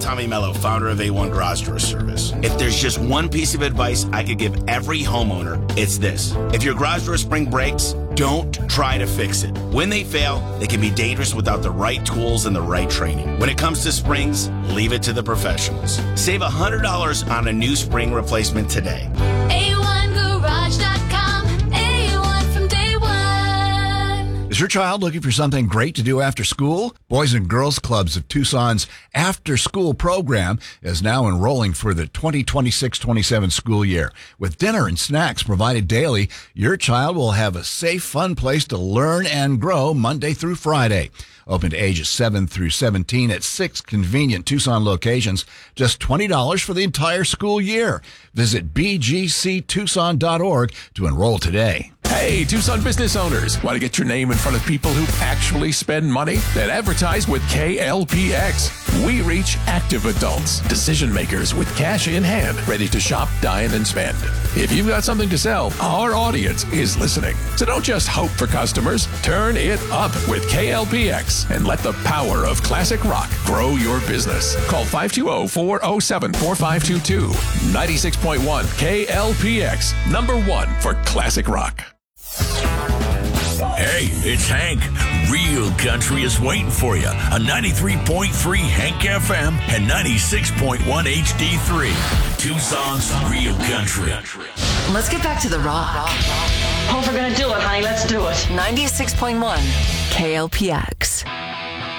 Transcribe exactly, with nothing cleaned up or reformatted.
Tommy Mello, founder of A one Garage Door Service. If there's just one piece of advice I could give every homeowner, it's this. If your garage door spring breaks, don't try to fix it. When they fail, they can be dangerous without the right tools and the right training. When it comes to springs, leave it to the professionals. Save one hundred dollars on a new spring replacement today. A one garage dot com. A one from day one. Is your child looking for something great to do after school? Boys and Girls Clubs of Tucson's after-school program is now enrolling for the twenty twenty-six twenty-seven school year. With dinner and snacks provided daily, your child will have a safe, fun place to learn and grow Monday through Friday. Open to ages seven through seventeen at six convenient Tucson locations. Just twenty dollars for the entire school year. Visit b g c tucson dot org to enroll today. Hey, Tucson business owners, want to get your name in front of people who actually spend money? Then advertise with K L P X. We reach active adults, decision makers with cash in hand, ready to shop, dine, and spend. If you've got something to sell, our audience is listening. So don't just hope for customers. Turn it up with K L P X and let the power of classic rock grow your business. Call five two zero, four zero seven, four five two two. ninety-six point one K L P X, number one for classic rock. Hey, it's Hank. Real country is waiting for you on ninety-three point three Hank F M and ninety-six point one H D three. Tucson's Real Country. Let's get back to the rock. Oh, we're gonna do it, honey. Let's do it. ninety-six point one K L P X.